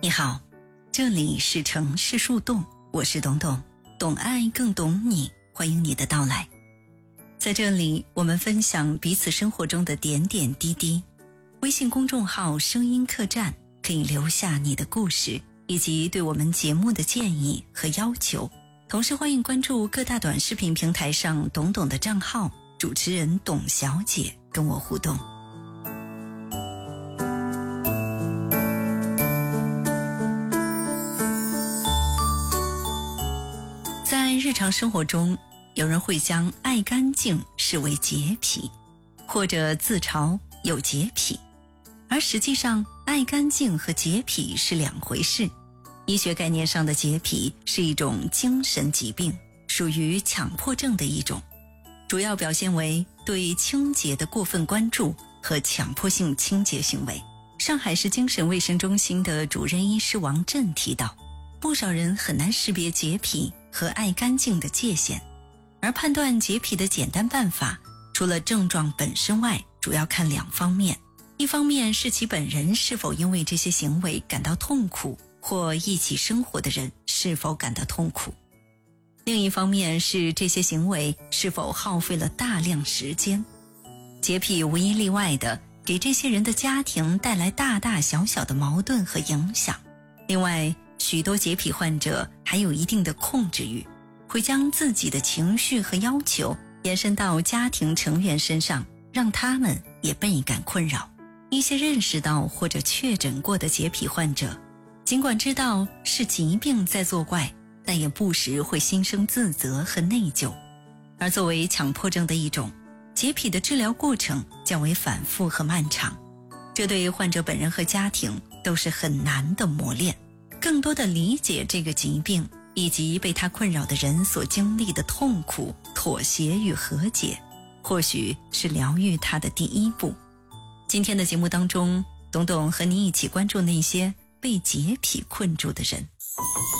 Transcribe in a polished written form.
你好，这里是城市树洞，我是董董，懂爱更懂你，欢迎你的到来。在这里，我们分享彼此生活中的点点滴滴。微信公众号声音客栈可以留下你的故事以及对我们节目的建议和要求，同时欢迎关注各大短视频平台上董董的账号，主持人董小姐跟我互动。在日常生活中，有人会将爱干净视为洁癖，或者自嘲有洁癖，而实际上爱干净和洁癖是两回事。医学概念上的洁癖是一种精神疾病，属于强迫症的一种，主要表现为对清洁的过分关注和强迫性清洁行为。上海市精神卫生中心的主任医师王震提到，不少人很难识别洁癖和爱干净的界限，而判断洁癖的简单办法，除了症状本身外，主要看两方面。一方面是其本人是否因为这些行为感到痛苦，或一起生活的人是否感到痛苦。另一方面是这些行为是否耗费了大量时间。洁癖无一例外的给这些人的家庭带来大大小小的矛盾和影响。另外，许多洁癖患者还有一定的控制欲，会将自己的情绪和要求延伸到家庭成员身上，让他们也倍感困扰。一些认识到或者确诊过的洁癖患者，尽管知道是疾病在作怪，但也不时会心生自责和内疚。而作为强迫症的一种，洁癖的治疗过程较为反复和漫长，这对患者本人和家庭都是很难的磨练。更多的理解这个疾病以及被它困扰的人所经历的痛苦、妥协与和解，或许是疗愈它的第一步。今天的节目当中，董董和你一起关注那些被洁癖困住的人。